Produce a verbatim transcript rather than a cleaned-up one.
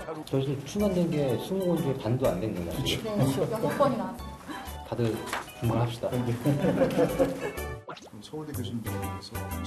저희 충원된 게 스무 건 중에 반도 안 된 거예요. 네, 여섯 번이 나왔어요. 다들 분발합시다. 서울대 교수님들께서